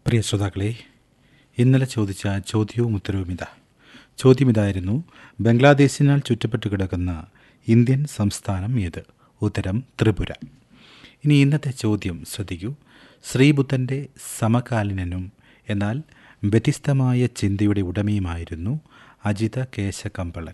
പ്രിയ ശ്രോതാക്കളെ, ഇന്നലെ ചോദിച്ച ചോദ്യവും ഉത്തരവും ഇതാ. ചോദ്യം ഇതായിരുന്നു: ബംഗ്ലാദേശിനാൽ ചുറ്റപ്പെട്ട് കിടക്കുന്ന ഇന്ത്യൻ സംസ്ഥാനം ഏത്? ഉത്തരം ത്രിപുര. ഇനി ഇന്നത്തെ ചോദ്യം ശ്രദ്ധിക്കൂ. ശ്രീബുദ്ധൻ്റെ സമകാലീനനും എന്നാൽ വ്യത്യസ്തമായ ചിന്തയുടെ ഉടമയുമായിരുന്നു അജിത കേശ കമ്പളൻ.